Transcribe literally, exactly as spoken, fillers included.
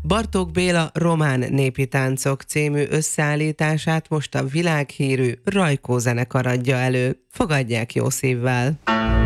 Bartók Béla Román népi táncok című összeállítását most a világhírű Rajkó zenekar adja elő. Fogadják jó szívvel!